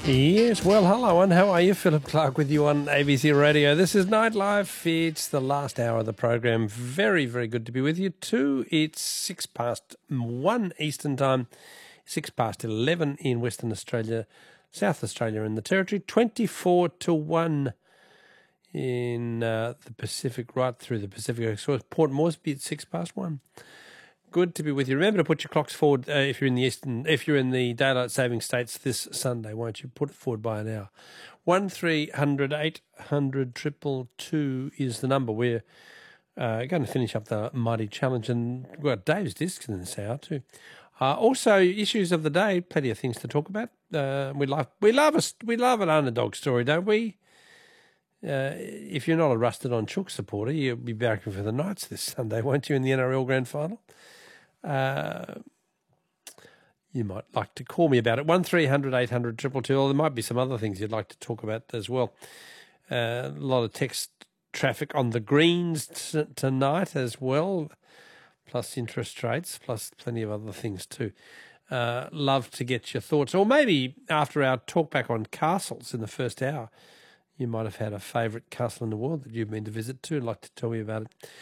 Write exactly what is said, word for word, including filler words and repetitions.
Yes, well, hello, and how are you? Philip Clark with you on A B C Radio. This is Nightlife. It's the last hour of the program. Very, very good to be with you too. It's six past one Eastern Time, six past eleven in Western Australia, South Australia and the Territory, twenty-four to one in uh, the Pacific, right through the Pacific. So Port Moresby at six past one. Good to be with you. Remember to put your clocks forward uh, if you're in the eastern, if you're in the daylight saving states this Sunday, won't you? Put it forward by an hour. One three hundred eight hundred triple two is the number. We're uh, going to finish up the mighty challenge, and we've got Dave's discs in this hour too. Uh, also, issues of the day. Plenty of things to talk about. Uh, we love we love a we love an underdog story, don't we? Uh, if you're not a rusted on Chook supporter, you'll be barracking for the Knights this Sunday, won't you? In the N R L Grand Final. Uh, you might like to call me about it. One three hundred eight hundred triple two. Or there might be some other things you'd like to talk about as well. Uh, a lot of text traffic on the greens t- tonight as well, plus interest rates, plus plenty of other things too. Uh, love to get your thoughts. Or maybe after our talk back on castles in the first hour, you might have had a favourite castle in the world that you've been to visit too. Like to tell me about it.